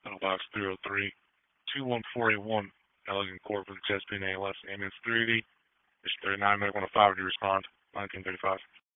Box 303 21481, Elegant Court for the Chesapeake ALS. Ambulance 380, Mission 39, Medical 105 to respond, 1935.